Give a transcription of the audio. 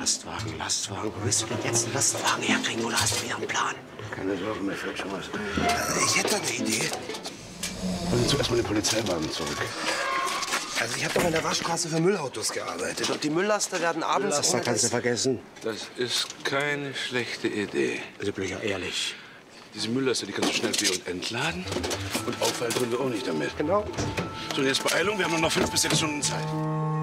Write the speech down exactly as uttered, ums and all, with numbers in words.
Lastwagen, Lastwagen. Wo willst du denn jetzt einen Lastwagen herkriegen oder hast du wieder einen Plan? Keine Sorge, mir fällt schon was ein. Ich hätte eine Idee. Bringen zuerst mal den Polizeiwagen zurück. Also ich habe doch in der Waschstraße für Müllautos gearbeitet. Und die Mülllaster werden abends... Müllaster kannst du vergessen. Das ist keine schlechte Idee. Also Blöcher, ehrlich. Diese Mülllaster, die kannst du schnell be- und entladen. Und auffallen können wir auch nicht damit. Genau. So, jetzt Beeilung, wir haben nur noch fünf bis sechs Stunden Zeit.